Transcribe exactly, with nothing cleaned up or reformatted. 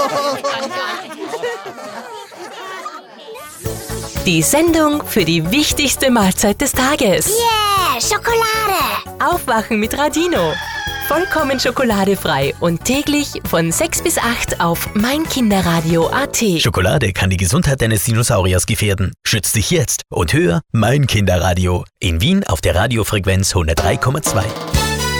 Die Sendung für die wichtigste Mahlzeit des Tages. Yeah, Schokolade! Aufwachen mit Radino. Vollkommen schokoladefrei und täglich von sechs bis acht auf meinkinderradio punkt at. Schokolade kann die Gesundheit deines Dinosauriers gefährden. Schütz dich jetzt und hör Mein Kinderradio. In Wien auf der Radiofrequenz hundertdrei Komma zwei.